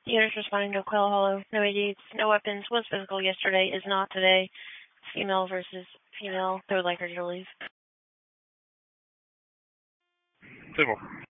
Units responding to Quail Hollow. No ADs, no weapons. Was physical yesterday, is not today. Female versus female. They would like her to leave. Civil.